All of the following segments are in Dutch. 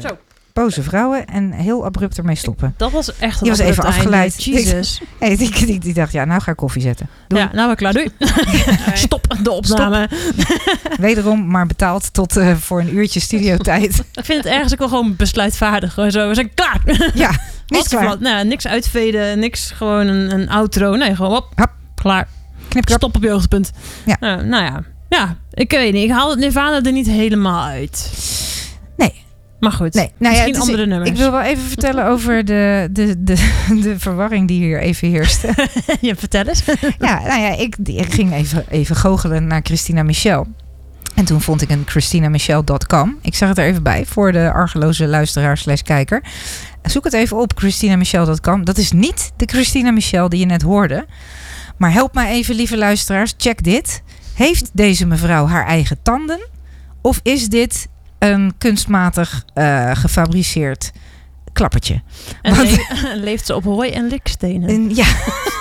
Zo. Boze vrouwen en heel abrupt ermee stoppen. Dat was echt Die was even afgeleid. Jezus. Die dacht, nou ga ik koffie zetten. Doei. Ja, nou ben ik klaar. Doei. Stop de opname. Wederom maar betaald tot voor een uurtje studiotijd. Ik vind het ergens ook wel gewoon besluitvaardig. Gewoon zo, we zijn klaar. Ja, niks klaar. Nou, niks uitveden, niks gewoon een outro. Nee, gewoon op. Hap. Klaar. Knip. Stop op je hoogtepunt. Ja. Nou ja. Ja, ik weet niet. Ik haal het Nirvana er niet helemaal uit. Nee. Maar goed, nee, misschien andere nummers. Ik wil wel even vertellen over de verwarring die hier even heerst. Ja, vertel eens. Ik ging even goochelen naar Christina Michelle. En toen vond ik een christinamichelle.com. Ik zeg het er even bij voor de argeloze luisteraar/kijker. Zoek het even op, christinamichelle.com. Dat is niet de Christina Michelle die je net hoorde. Maar help mij even, lieve luisteraars. Check dit. Heeft deze mevrouw haar eigen tanden? Of is dit een kunstmatig gefabriceerd klappertje? En leeft ze op hooi en likstenen? Ja.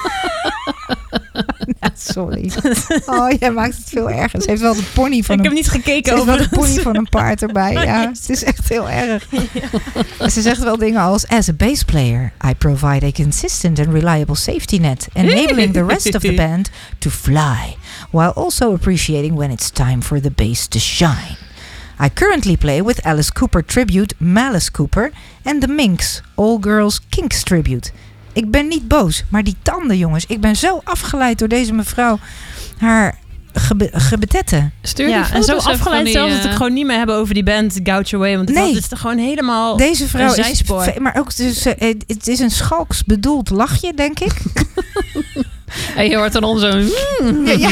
Sorry. Oh, jij maakt het veel erger. Ze heeft wel de pony van Ik heb niet gekeken over de pony van een paard erbij. Ja, het is echt heel erg. Ja. Ze zegt wel dingen als: as a bass player, I provide a consistent and reliable safety net, enabling the rest of the band to fly, while also appreciating when it's time for the bass to shine. I currently play with Alice Cooper tribute Malice Cooper and the Minx, All Girls Kinks tribute. Ik ben niet boos, maar die tanden, jongens. Ik ben zo afgeleid door deze mevrouw. Haar gebetetten. Stuur die en zo afgeleid zelfs dat ik gewoon niet meer hebben over die band Gouge Away. Want het is er gewoon helemaal deze vrouw een zijspoor. Maar ook dus, het is een schalks bedoeld lachje, denk ik. En je hoort dan ons zo... Ja.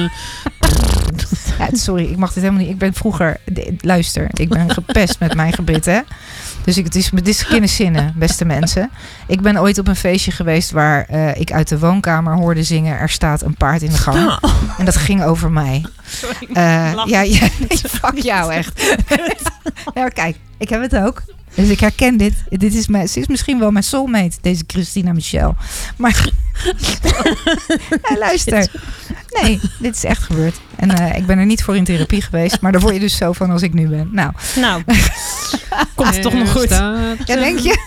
Ja, sorry, ik mag dit helemaal niet. Ik ben vroeger... Luister, ik ben gepest met mijn gebit, hè. Dus het is kinderzinnen, beste mensen. Ik ben ooit op een feestje geweest waar ik uit de woonkamer hoorde zingen: er staat een paard in de gang. Oh. En dat ging over mij. Sorry. Nee, fuck jou echt. Ja, kijk, ik heb het ook. Dus ik herken dit. Ze is misschien wel mijn soulmate, deze Christina Michelle. Maar luister. Nee, dit is echt gebeurd. En ik ben er niet voor in therapie geweest. Maar daar word je dus zo van als ik nu ben. Nou. Komt het toch nog goed? Ja, denk je?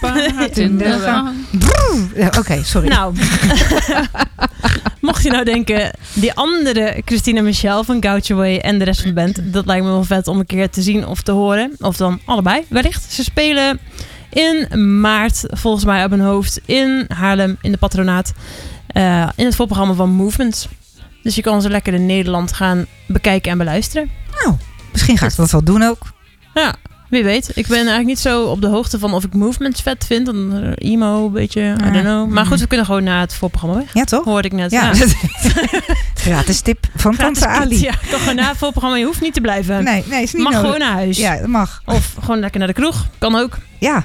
Oké, sorry. Nou. Mocht je nou denken, die andere Christina Michelle van Gouge Away en de rest van de band, dat lijkt me wel vet om een keer te zien of te horen. Of dan allebei, wellicht. Ze spelen in maart, volgens mij op een hoofd, in Haarlem, in de Patronaat. In het voorprogramma van Movements. Dus je kan ze lekker in Nederland gaan bekijken en beluisteren. Nou, misschien ga ik dat wel doen ook. Ja, wie weet. Ik ben eigenlijk niet zo op de hoogte van of ik Movements vet vind. Dan emo, een beetje, I don't know. Maar goed, we kunnen gewoon naar het voorprogramma weg. Ja, toch? Hoorde ik net. Ja. Gratis tip van Tante Ali. Ja, toch gewoon na het voorprogramma. Je hoeft niet te blijven. Nee, is niet mag nodig. gewoon naar huis. Ja, dat mag. Of gewoon lekker naar de kroeg. Kan ook. Ja.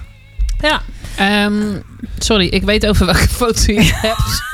Sorry, ik weet over welke foto je hebt.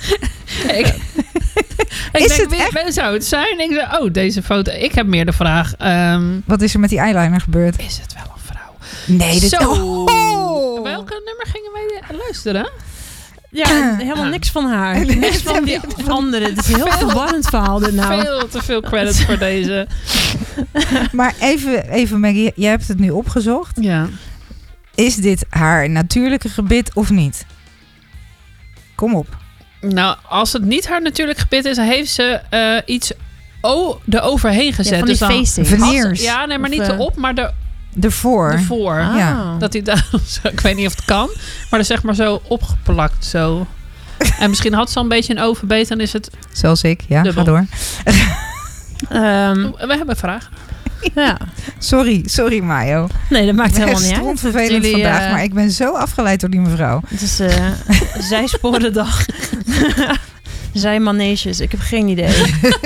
Ik denk, wie zou het zijn? Ik zei, deze foto. Ik heb meer de vraag. Wat is er met die eyeliner gebeurd? Is het wel een vrouw? Nee, dit... Welke nummer gingen wij luisteren? Ja, helemaal niks van haar. Niks van die andere. Het is een heel verwarrend verhaal dit nou. Veel te veel credits voor deze. Maar even Maggie, jij hebt het nu opgezocht. Ja. Is dit haar natuurlijke gebit of niet? Kom op. Nou, als het niet haar natuurlijk gebit is, heeft ze iets eroverheen gezet. Ja, van die dus facing. Veneers. Ja, nee, maar niet erop, maar ervoor. Ja. Dat hij daar, ik weet niet of het kan, maar er zeg maar zo opgeplakt zo. En misschien had ze al een beetje een overbeet, dan is het... Zoals ik, ja, dubbel. Ga door. We hebben vragen. Ja. Sorry Mayo. Nee, dat maakt helemaal niet uit. Het is vervelend vandaag, maar ik ben zo afgeleid door die mevrouw. Het is zijsporendag. Zij maneges, ik heb geen idee.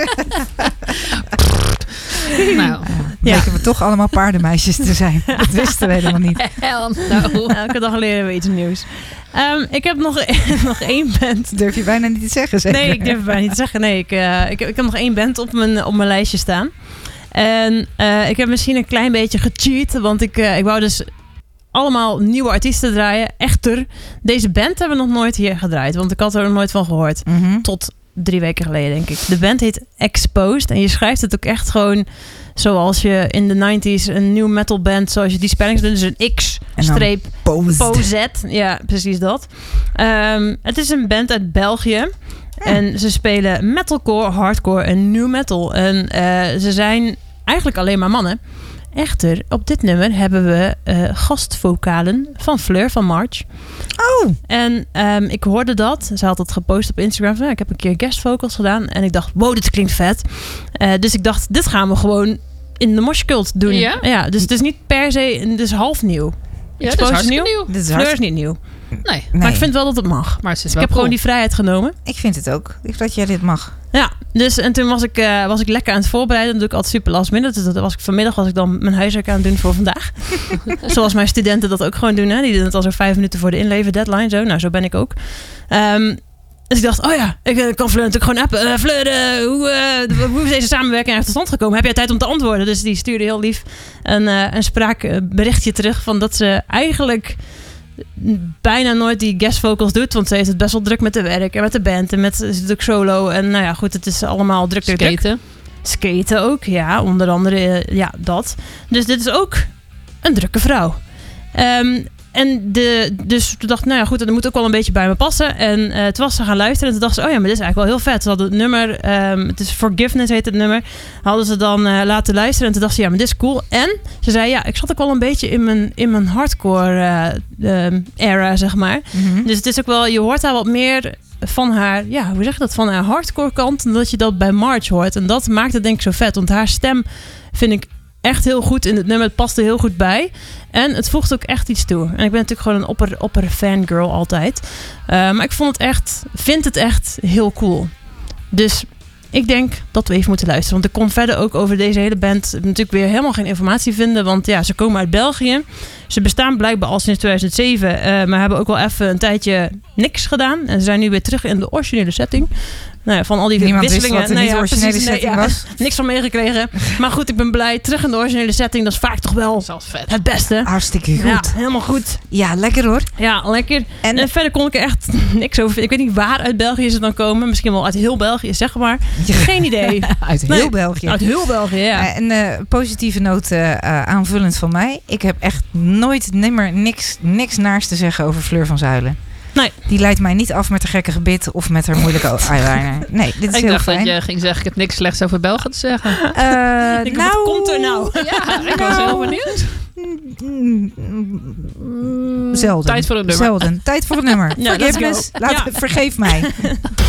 Nou, bleken we toch allemaal paardenmeisjes te zijn. Dat wisten we helemaal niet. Elke dag leren we iets nieuws. Ik heb nog één band. Durf je bijna niet te zeggen, zeker? Nee, ik durf het bijna niet te zeggen. Nee, ik heb nog één band op mijn lijstje staan. En ik heb misschien een klein beetje gecheat. Want ik wou dus allemaal nieuwe artiesten draaien. Echter, deze band hebben we nog nooit hier gedraaid. Want ik had er nog nooit van gehoord. Mm-hmm. Tot 3 weken geleden, denk ik. De band heet Exposed. En je schrijft het ook echt gewoon zoals je in de 90s een new metal band, zoals je die spellings doet. Dus een X streep POZ. Ja, precies dat. Het is een band uit België. En ze spelen metalcore, hardcore en new metal. En ze zijn eigenlijk alleen maar mannen. Echter, op dit nummer hebben we gastvokalen van Fleur van March. Oh! En ik hoorde dat. Ze had het gepost op Instagram. Van, ik heb een keer guest vocals gedaan. En ik dacht, wow, dit klinkt vet. Dus ik dacht, dit gaan we gewoon in de moshcult doen. Ja, dus het is niet per se, het is half nieuw. Ja, dat is hartstikke nieuw. Fleur is niet nieuw. Nee. Maar ik vind wel dat het mag. Maar het is dus wel ik heb gewoon die vrijheid genomen. Ik vind het ook. Ik dat jij dit mag. Ja, dus en toen was ik lekker aan het voorbereiden. Dat doe ik altijd super last minute. Dus vanmiddag was ik dan mijn huiswerk aan het doen voor vandaag. Zoals mijn studenten dat ook gewoon doen. Hè? Die doen het al zo 5 minuten voor de inlever deadline. Zo. Nou, zo ben ik ook. Dus ik dacht, oh ja, ik kan Fleur natuurlijk gewoon appen. Fleur, hoe is deze samenwerking eigenlijk tot stand gekomen? Heb jij tijd om te antwoorden? Dus die stuurde heel lief een spraakberichtje terug van dat ze eigenlijk bijna nooit die guest vocals doet, want ze heeft het best wel druk met de werk en met de band en ze doet ook solo en nou ja, goed, het is allemaal druk. Skaten ook, ja, onder andere, ja, dat. Dus dit is ook een drukke vrouw. Dus toen dacht ik, nou ja, goed, dat moet ook wel een beetje bij me passen. En toen was ze gaan luisteren en toen dacht ze, oh ja, maar dit is eigenlijk wel heel vet. Ze hadden het nummer, het is Forgiveness heet het nummer, hadden ze dan laten luisteren. En toen dacht ze, ja, maar dit is cool. En ze zei, ja, ik zat ook wel een beetje in mijn hardcore era, zeg maar. Mm-hmm. Dus het is ook wel, je hoort daar wat meer van haar, ja, hoe zeg je dat, van haar hardcore kant, dan dat je dat bij March hoort. En dat maakt het denk ik zo vet, want haar stem vind ik echt heel goed in het nummer. Het past er heel goed bij. En het voegt ook echt iets toe. En ik ben natuurlijk gewoon een opper fangirl altijd. Maar ik vind het echt heel cool. Dus ik denk dat we even moeten luisteren. Want ik kon verder ook over deze hele band natuurlijk weer helemaal geen informatie vinden. Want ja, ze komen uit België. Ze bestaan blijkbaar al sinds 2007. Maar hebben ook wel even een tijdje niks gedaan. En ze zijn nu weer terug in de originele setting. Nou ja, van al die niemand wisselingen. Wist wat de originele setting was. Niks van meegekregen. Maar goed, ik ben blij. Terug in de originele setting. Dat is vaak toch wel het beste. Hartstikke goed. Ja, helemaal goed. Ja, lekker hoor. Ja, lekker. En verder kon ik er echt niks over. Ik weet niet waar uit België ze dan komen. Misschien wel uit heel België, zeg maar. Geen idee. Uit heel België. Uit heel België, ja. Een positieve noot aanvullend van mij. Ik heb echt nooit nimmer niks naars te zeggen over Fleur van Zuilen. Nee. Die leidt mij niet af met haar gekke gebit of met haar moeilijke eyeliner. Nee, dit is heel fijn. Ik dacht dat je ging zeggen, ik heb niks slechts over Belgen te zeggen. Wat komt er nou? Ja, ik was heel benieuwd. Zelden. Tijd voor een nummer. Zelden. Tijd voor een nummer. Ja, Vergeef mij.